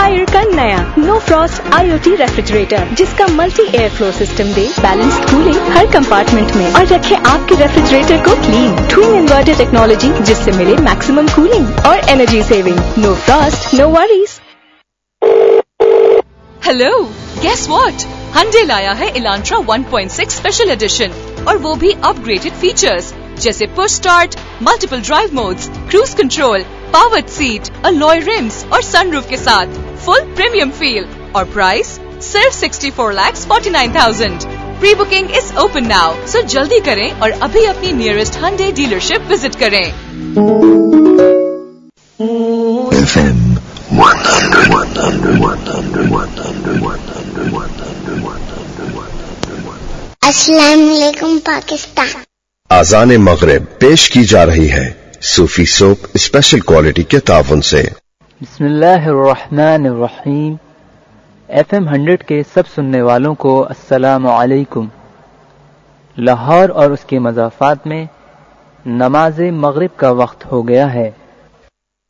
Higher का नया no Frost IoT refrigerator, जिसका मल्टी एयर फ्लो सिस्टम दे बैलेंस्ड कूलिंग हर compartment में और रखे आपके रेफ्रिजरेटर को क्लीन। ट्विन इन्वर्टर टेक्नोलॉजी, जिससे मिले मैक्सिमम कूलिंग और energy saving. No Frost, no worries. Hello, guess what? Hyundai लाया है Elantra 1.6 स्पेशल एडिशन, और वो भी अपग्रेडेड फीचर्स जैसे push start, multiple drive modes, cruise control, powered seat, alloy RIMS और सनरूफ के साथ फुल प्रीमियम फील। और प्राइस सिर्फ 64,49,000। Pre booking is open now, सो जल्दी करें और अभी अपनी नियरेस्ट Hyundai डीलरशिप विजिट करें। FM 100. अस्सलाम वालेकुम पाकिस्तान। आज़ान मगरिब पेश की जा रही है सूफी सोप स्पेशल क्वालिटी के ताउन से। बिस्मिल्लाहिर्रहमानिर्रहीम। FM 100 के सब सुनने वालों को अस्सलामु अलैकुम। लाहौर और उसके मज़ाफ़ात में नमाज मगरिब का वक्त हो गया है।